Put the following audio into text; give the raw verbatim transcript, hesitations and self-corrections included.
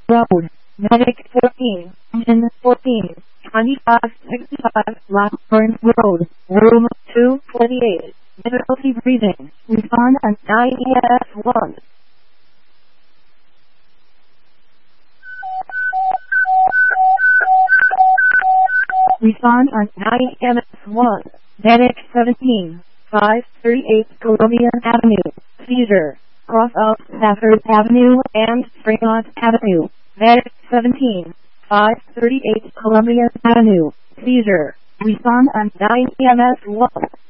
Road, Medic fourteen, Engine fourteen, twenty-five sixty-five, Lockburn Road, Room two forty-eight, difficulty breathing, respond on nine E M S one. Respond on nine E M S one, Medic seventeen, five thirty-eight Columbia Avenue, seizure, cross of Stafford Avenue and Fremont Avenue, Medic seventeen, five thirty-eight Columbia Avenue, seizure, respond on nine E M S one.